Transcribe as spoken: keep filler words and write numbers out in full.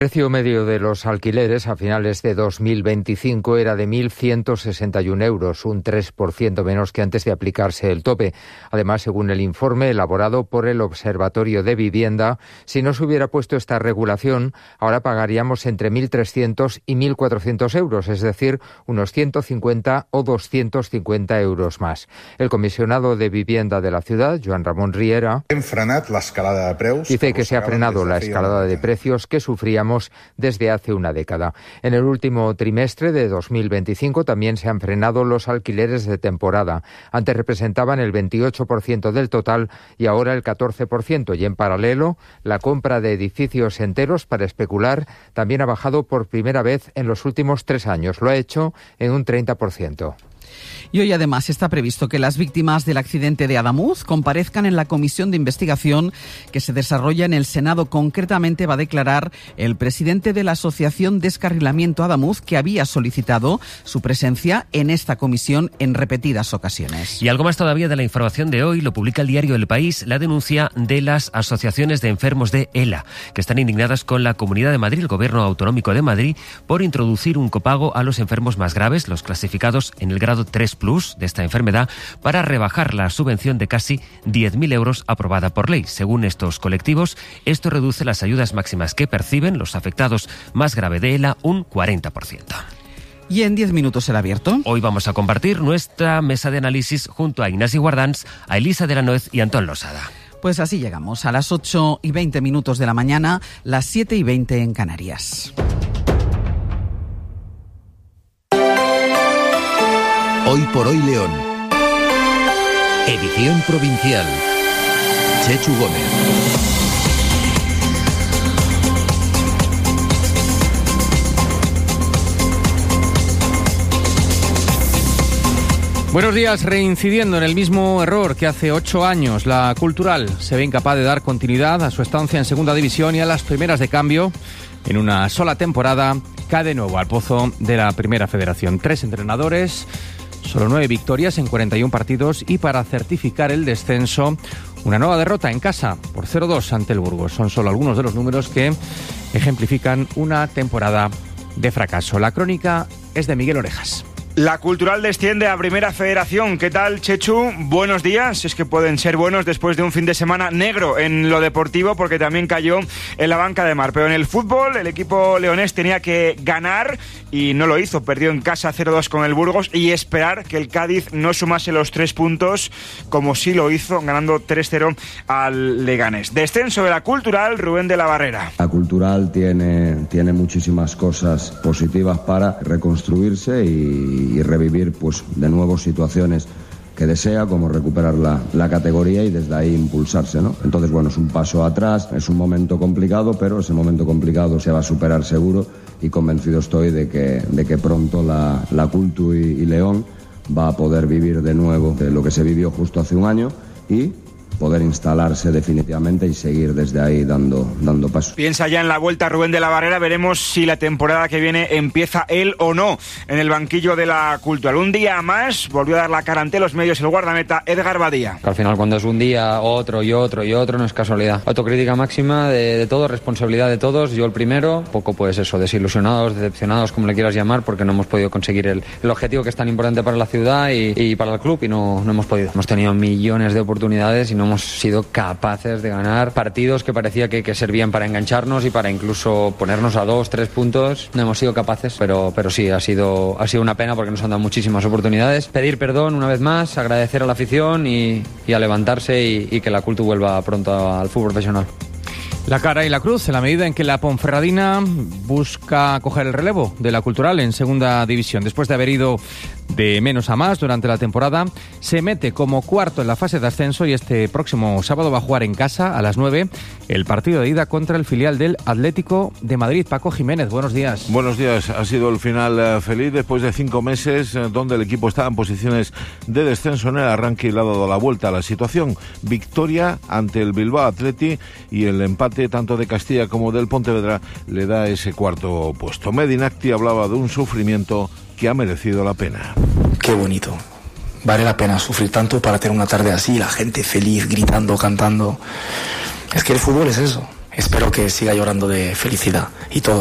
El precio medio de los alquileres a finales de dos mil veinticinco era de mil ciento sesenta y un euros, un tres por ciento menos que antes de aplicarse el tope. Además, según el informe elaborado por el Observatorio de Vivienda, si no se hubiera puesto esta regulación, ahora pagaríamos entre mil trescientos y mil cuatrocientos euros, es decir, unos ciento cincuenta o doscientos cincuenta euros más. El comisionado de Vivienda de la ciudad, Joan Ramon Riera, dice que se ha frenado la escalada de precios que sufríamos desde hace una década. En el último trimestre de dos mil veinticinco también se han frenado los alquileres de temporada. Antes representaban el veintiocho por ciento del total y ahora el catorce por ciento. Y en paralelo, la compra de edificios enteros para especular también ha bajado por primera vez en los últimos tres años. Lo ha hecho en un treinta por ciento. Y hoy además está previsto que las víctimas del accidente de Adamuz comparezcan en la comisión de investigación que se desarrolla en el Senado. Concretamente va a declarar el presidente de la Asociación Descarrilamiento Adamuz, que había solicitado su presencia en esta comisión en repetidas ocasiones. Y algo más todavía de la información de hoy lo publica el diario El País, la denuncia de las asociaciones de enfermos de ELA, que están indignadas con la Comunidad de Madrid, el Gobierno Autonómico de Madrid, por introducir un copago a los enfermos más graves, los clasificados en el grado tres plus de esta enfermedad, para rebajar la subvención de casi diez mil euros aprobada por ley. Según estos colectivos, esto reduce las ayudas máximas que perciben los afectados más grave de ELA un cuarenta por ciento. Y en diez minutos será abierto. Hoy vamos a compartir nuestra mesa de análisis junto a Ignasi Guardans, a Elisa de la Nuez y Antón Losada. Pues así llegamos a las ocho y veinte minutos de la mañana, las siete y veinte en Canarias. Hoy por hoy León. Edición provincial. Chechu Gómez. Buenos días. Reincidiendo en el mismo error que hace ocho años, la Cultural se ve incapaz de dar continuidad a su estancia en Segunda División y a las primeras de cambio. En una sola temporada cae de nuevo al pozo de la Primera Federación. Tres entrenadores, solo nueve victorias en cuarenta y un partidos y para certificar el descenso, una nueva derrota en casa por cero dos ante el Burgos. Son solo algunos de los números que ejemplifican una temporada de fracaso. La crónica es de Miguel Orejas. La Cultural desciende a Primera Federación. ¿Qué tal, Chechu? Buenos días. Es que pueden ser buenos después de un fin de semana negro en lo deportivo, porque también cayó en la banca de Mar. Pero en el fútbol, el equipo leonés tenía que ganar y no lo hizo. Perdió en casa cero dos con el Burgos y esperar que el Cádiz no sumase los tres puntos, como sí lo hizo, ganando tres cero al Leganés. Descenso de la Cultural, Rubén de la Barrera. La Cultural tiene, tiene muchísimas cosas positivas para reconstruirse y y revivir pues de nuevo situaciones que desea, como recuperar la, la categoría y desde ahí impulsarse, ¿no? Entonces, bueno, es un paso atrás, es un momento complicado, pero ese momento complicado se va a superar seguro y convencido estoy de que, de que pronto la, la Cultu y, y León va a poder vivir de nuevo de lo que se vivió justo hace un año y poder instalarse definitivamente y seguir desde ahí dando, dando pasos. Piensa ya en la vuelta Rubén de la Barrera. Veremos si la temporada que viene empieza él o no en el banquillo de la Cultural. Un día más volvió a dar la cara ante los medios el guardameta Edgar Badía. Al final, cuando es un día, otro y otro y otro, no es casualidad. Autocrítica máxima de, de todo, responsabilidad de todos, yo el primero. Poco pues eso, desilusionados, decepcionados, como le quieras llamar, porque no hemos podido conseguir el, el objetivo que es tan importante para la ciudad y, y para el club y no, no hemos podido. Hemos tenido millones de oportunidades y no hemos sido capaces de ganar partidos que parecía que, que servían para engancharnos y para incluso ponernos a dos, tres puntos. No hemos sido capaces, pero, pero sí, ha sido, ha sido una pena porque nos han dado muchísimas oportunidades. Pedir perdón una vez más, agradecer a la afición y, y a levantarse y, y que la Cultu vuelva pronto al fútbol profesional. La cara y la cruz, en la medida en que la Ponferradina busca coger el relevo de la Cultural en Segunda División. Después de haber ido de menos a más durante la temporada, se mete como cuarto en la fase de ascenso y este próximo sábado va a jugar en casa a las nueve el partido de ida contra el filial del Atlético de Madrid. Paco Jiménez, buenos días. Buenos días. Ha sido el final uh, feliz después de cinco meses uh, donde el equipo estaba en posiciones de descenso en el arranque y le ha dado la vuelta a la situación. Victoria ante el Bilbao Athletic y el empate tanto de Castilla como del Pontevedra le da ese cuarto puesto. Medinacti hablaba de un sufrimiento que ha merecido la pena. Qué bonito. Vale la pena sufrir tanto para tener una tarde así, la gente feliz, gritando, cantando. Es que el fútbol es eso. espero que siga llorando de felicidad y todo